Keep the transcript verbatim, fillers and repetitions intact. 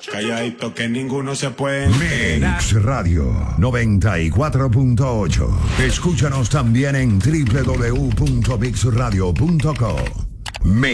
Calladito que ninguno se puede enterar. Mix Radio noventa y cuatro punto ocho. Escúchanos también en doble u doble u doble u punto mix radio punto com.